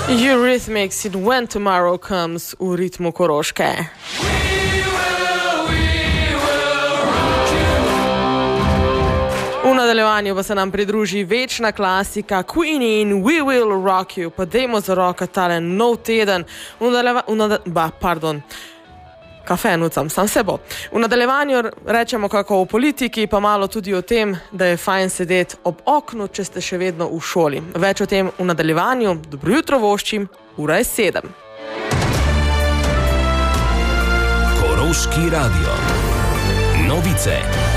Eurythmics in When Tomorrow Comes v ritmu Koroške. V nadaljevanju pa se nam pridruži večna klasika Queenie in We Will Rock You. Pa dejmo za roka tale nov teden. Kafenucam, sam se bo. V nadaljevanju rečemo kako o politiki, pa malo tudi o tem, da je fajn sedeti ob oknu, če ste še vedno v šoli. Več o tem v nadaljevanju. Dobro jutro voščim, ura je 7. Koroški radio. Novice.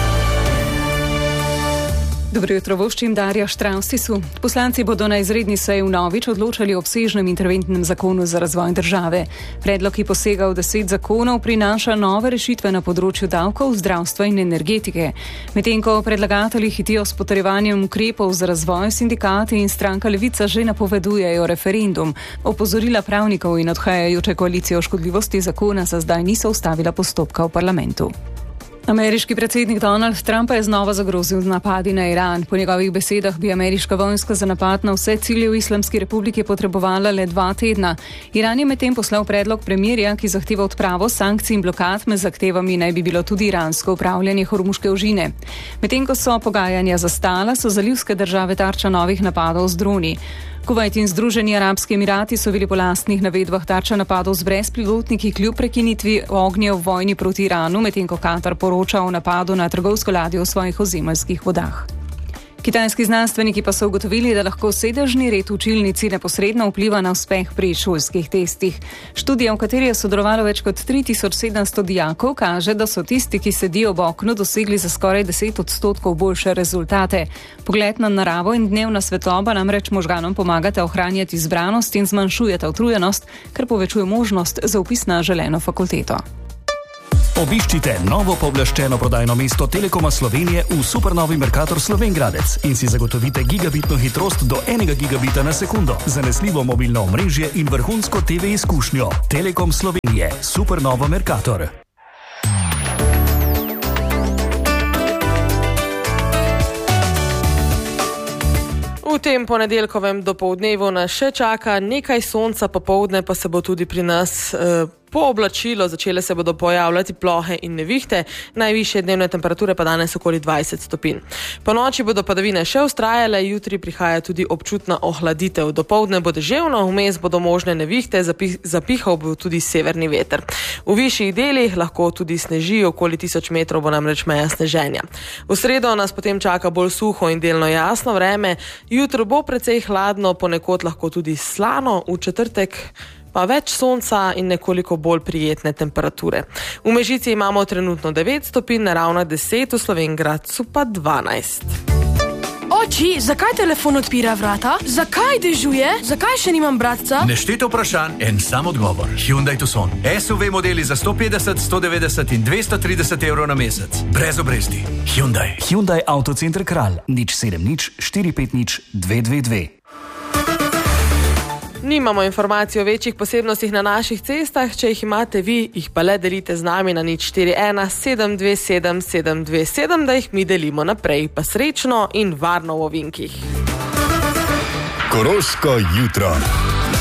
Dobro jutro voščim, Darja Štravstisu. Poslanci bodo na izredni seji vnovič odločali o obsežnem interventnem zakonu za razvoj države. Predlog, ki posega v 10 zakonov, prinaša nove rešitve na področju davkov, zdravstva in energetike. Medtem ko predlagatelji hitijo s potrjevanjem ukrepov za razvoj, sindikati in stranka Levica že napovedujejo referendum. Opozorila pravnikov in odhajajoče koalicije o škodljivosti zakona za zdaj niso ustavila postopka v parlamentu. Ameriški predsednik Donald Trump je znova zagrozil z napadi na Iran. Po njegovih besedah bi ameriška vojska za napad na vse cilje v Islamski republiki potrebovala le 2 tedna. Iran je medtem poslal predlog premirja, ki zahteva odpravo sankcij in blokad, med zahtevami naj bi bilo tudi iransko upravljanje Hormuške ožine. Medtem ko so pogajanja zastala, so zalivske države tarča novih napadov z droni. Kuvajt in Združeni arabski emirati so bili po lastnih navedbah tarča napadov z brezpilotniki kljub prekinitvi ognja v vojni proti Iranu, medtem ko Katar poroča o napadu na trgovsko ladjo v svojih ozemeljskih vodah. Kitajski znanstveniki pa so ugotovili, da lahko sedežni red v učilnici neposredno vpliva na uspeh pri šolskih testih. Študija, v kateri je sodelovalo več kot 3700 dijakov, kaže, da so tisti, ki sedijo ob oknu, dosegli za skoraj 10% boljše rezultate. Pogled na naravo in dnevna svetloba namreč možganom pomagata ohranjati zbranost in zmanjšujeta utrujenost, kar povečuje možnost za vpis na želeno fakulteto. Obiščite novo pooblaščeno prodajno mesto Telekoma Slovenije v supernovi Mercator Slovenj Gradec in si zagotovite gigabitno hitrost do 1 gigabita na sekundo, zanesljivo mobilno omrežje in vrhunsko TV izkušnjo. Telekom Slovenije, supernovo Mercator. V tem ponedeljkovem dopoldnevu nas še čaka nekaj sonca, popoldne pa se bo tudi pri nas pooblačilo, začele se bodo pojavljati plohe in nevihte, najvišje dnevne temperature pa danes okoli 20 stopinj. Po noči bodo padavine še vztrajale, jutri prihaja tudi občutna ohladitev. Dopoldne bo deževno, vmes bodo možne nevihte, zapihal bo tudi severni veter. V višjih delih lahko tudi sneži, okoli 1000 metrov bo namreč meja sneženja. V sredo nas potem čaka bolj suho in delno jasno vreme, jutro bo precej hladno, ponekod lahko tudi slano, v četrtek pa več sonca in nekoliko bolj prijetne temperature. V Mežici imamo trenutno 9 stopinj, na Ravnah 10, v Slovenj Gradcu pa 12. Oči, zakaj telefon odpira vrata? Zakaj dežuje? Zakaj še nimam bratca? Nešteto vprašanj, en sam odgovor. Hyundai Tucson. SUV modeli za 150, 190 in 230 evrov na mesec. Brez obresti. Hyundai. Hyundai Autocenter Kralj. 070 450 222. Nimamo informacij o večjih posebnostih na naših cestah, če jih imate vi, jih pa le delite z nami na 041 727 727, da jih mi delimo naprej. Pa srečno in varno v ovinkih. Koroško jutro.